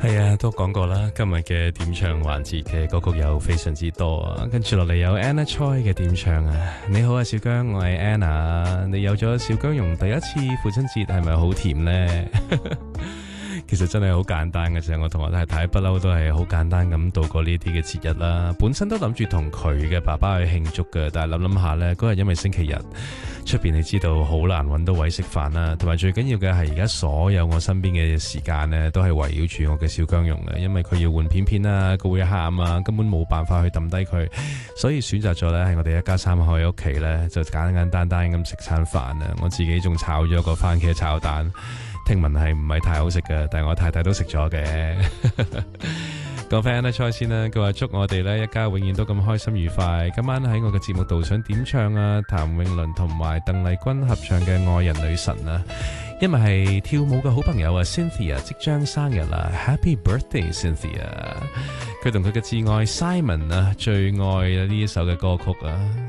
係啊，都講過啦，今日嘅點唱環節嘅歌曲有非常之多啊，跟住落嚟有 Anna Choi 嘅點唱啊。你好啊，小姜，我係 Anna。你有咗小姜蓉第一次父親節係咪好甜呢？其實真係好簡單嘅啫，我同我太太不嬲都係好簡單咁度過呢啲嘅節日啦。本身都諗住同佢嘅爸爸去慶祝嘅，但係諗諗下呢，嗰日因為星期日，出邊你知道好難揾到位食飯啦，同埋最緊要嘅係而家所有我身邊嘅時間呢，都係圍繞住我嘅小姜蓉嘅，因為佢要換片片啦，佢會喊啊，根本冇辦法去抌低佢，所以選擇咗呢，係我哋一家三口喺屋企呢，就簡簡單單咁食餐飯啊。我自己仲炒咗個番茄炒蛋。聽聞係唔係太好食嘅，但係我太太都食咗嘅。講翻 Anna Choi 先啦，佢話祝我哋咧一家永遠都咁開心愉快。今晚喺我嘅節目度想點唱啊，譚詠麟同埋鄧麗君合唱嘅《愛人女神》啊，因為係跳舞嘅好朋友啊 Cynthia 即將生日啦 ，Happy Birthday Cynthia！ 佢同佢嘅摯愛 Simon 啊最愛呢一首嘅歌曲啊。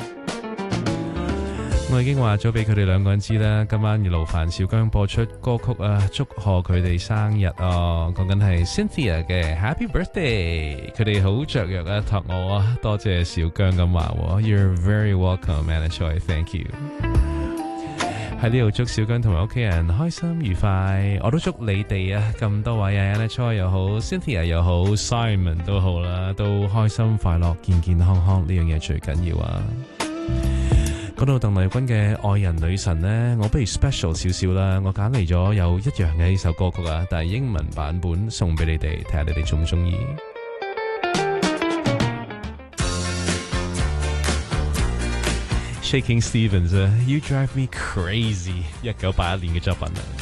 我已經話咗俾佢哋兩個人知啦，今晚要勞煩小姜播出歌曲啊，祝賀佢哋生日啊！講緊係 Cynthia 嘅 Happy Birthday， 佢哋好雀躍啊，託我啊，多謝小姜咁話，You're very welcome, Anna Choi, thank you。喺呢度祝小姜同埋屋企人開心愉快，我都祝你哋啊咁多位啊 Anna Choi 又好 ，Cynthia 又好 ，Simon 都好啦，都開心快樂、健健康康，呢樣嘢最緊要啊！講到鄧麗君嘅愛人女神呢，我不如 special 少少啦，我揀嚟咗有一樣嘅呢首歌曲啊，但係英文版本送俾你哋，睇下你哋中唔中意。Shaking Stevens 啊，You Drive Me Crazy， 1981年嘅作品啊。